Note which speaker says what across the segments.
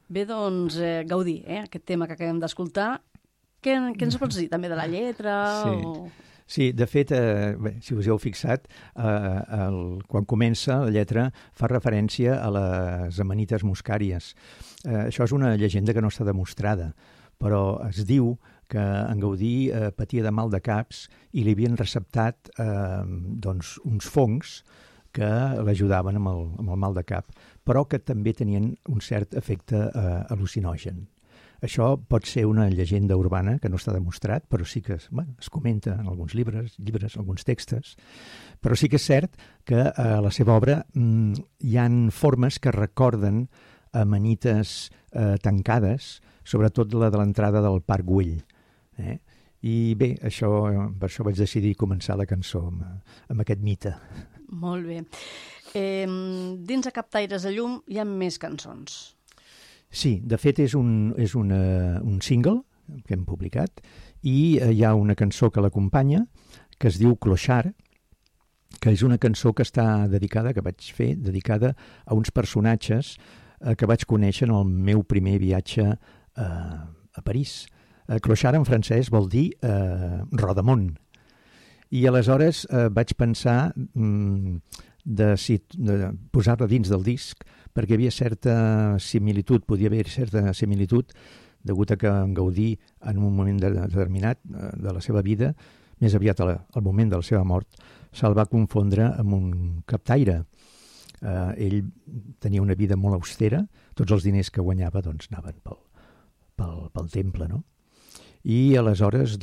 Speaker 1: Bé, doncs, Gaudí, aquest tema que acabem d'escoltar, què ens pots dir també de la lletra?
Speaker 2: Sí, de fet, si us heu fixat, quan comença la lletra fa referència a les amanites muscàries. Això és una llegenda que no està demostrada, però es diu que en Gaudí patia de mal de caps i li havien receptat uns fongs que l'ajudaven amb el mal de cap, però que també tenien un cert efecte al·lucinogen. Això pot ser una llegenda urbana que no està demostrat, però sí que es comenta en alguns llibres, alguns textos, però sí que és cert que a la seva obra hi han formes que recorden amanites tancades, sobretot la de l'entrada del Parc Güell. I bé, per això vaig decidir començar la cançó amb aquest mite.
Speaker 1: Molt bé. Dins de Captaires de llum hi ha més cançons.
Speaker 2: Sí, de fet és un single que hem publicat i hi ha una cançó que l'acompanya que es diu Clochard, que és una cançó que vaig fer dedicada a uns personatges que vaig conèixer en el meu primer viatge a París. Clochard en francès vol dir rodamón. I aleshores vaig pensar de posar-la dins del disc perquè hi havia podia haver certa similitud degut a que en Gaudí en un moment determinat de la seva vida, més aviat al moment de la seva mort, se'l va confondre amb un captaire. Ell tenia una vida molt austera, tots els diners que guanyava anaven pel temple, no? I aleshores,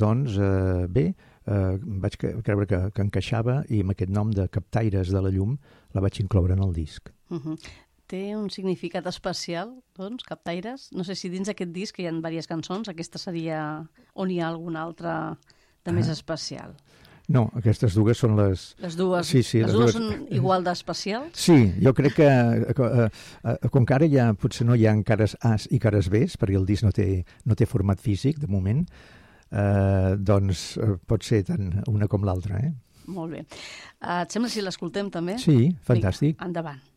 Speaker 2: vaig creure que encaixava i amb aquest nom de Captaires de la llum la vaig incloure en el disc.
Speaker 1: Té un significat especial, doncs, Captaires? No sé si dins d'aquest disc hi ha diverses cançons, aquesta seria on hi ha alguna altra de més especial.
Speaker 2: No, aquestes dues són les...
Speaker 1: Les dues?
Speaker 2: Sí,
Speaker 1: les dues són igual d'especials?
Speaker 2: Sí, jo crec que com que ara potser no hi ha cares A's i cares B's, perquè el disc no té format físic, de moment, doncs pot ser tant una com l'altra.
Speaker 1: Molt bé. Et sembla si l'escoltem també?
Speaker 2: Sí, fantàstic.
Speaker 1: Endavant.